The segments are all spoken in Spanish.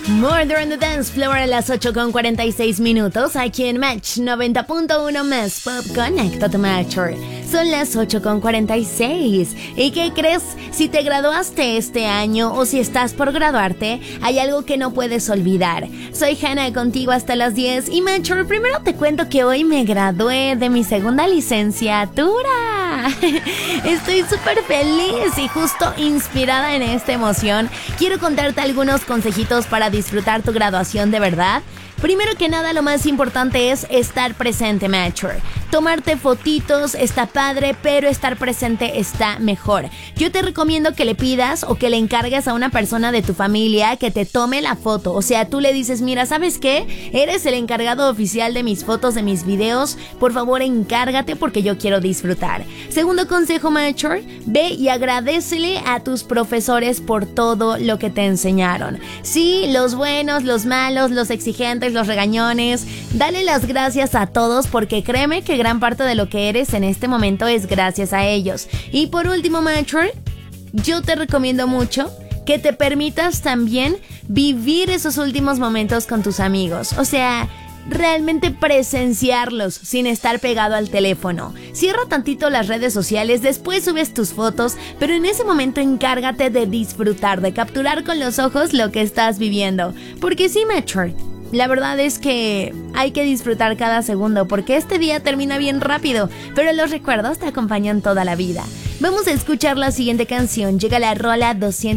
More During the Dance Floor a las 8:46 aquí en Match 90.1 más Pop Conéctate Matcher. Son las 8:46. ¿Y qué crees? Si te graduaste este año o si estás por graduarte, hay algo que no puedes olvidar. Soy Hannah contigo hasta las 10 y Matcher, primero te cuento que hoy me gradué de mi segunda licenciatura. Estoy súper feliz y justo inspirada en esta emoción. Quiero contarte algunos consejitos para disfrutar tu graduación de verdad. Primero que nada, lo más importante es estar presente, Matcher. Tomarte fotitos está padre, pero estar presente está mejor. Yo te recomiendo que le pidas o que le encargues a una persona de tu familia que te tome la foto. O sea, tú le dices, mira, ¿sabes qué? Eres el encargado oficial de mis fotos, de mis videos. Por favor, encárgate porque yo quiero disfrutar. Segundo consejo, Matcher, ve y agradécele a tus profesores por todo lo que te enseñaron. Sí, los buenos, los malos, los exigentes, los regañones. Dale las gracias a todos porque créeme que gran parte de lo que eres en este momento es gracias a ellos. Y por último, Matcher, yo te recomiendo mucho que te permitas también vivir esos últimos momentos con tus amigos. O sea, realmente presenciarlos sin estar pegado al teléfono. Cierra tantito las redes sociales, después subes tus fotos, pero en ese momento encárgate de disfrutar, de capturar con los ojos lo que estás viviendo. Porque sí, Matcher, la verdad es que hay que disfrutar cada segundo porque este día termina bien rápido, pero los recuerdos te acompañan toda la vida. Vamos a escuchar la siguiente canción. Llega la rola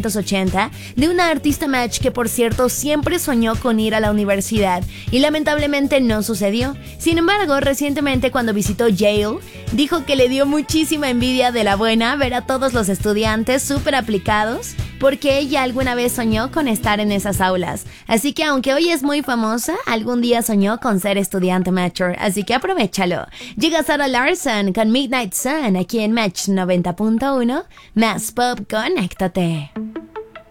280 de una artista Match que, por cierto, siempre soñó con ir a la universidad y lamentablemente no sucedió. Sin embargo, recientemente cuando visitó Yale, dijo que le dio muchísima envidia de la buena ver a todos los estudiantes súper aplicados porque ella alguna vez soñó con estar en esas aulas. Así que aunque hoy es muy famosa, algún día soñó con ser estudiante Matcher. Así que aprovéchalo. Llega Sarah Larson con Midnight Sun aquí en Match 90.1 más Pop Conéctate.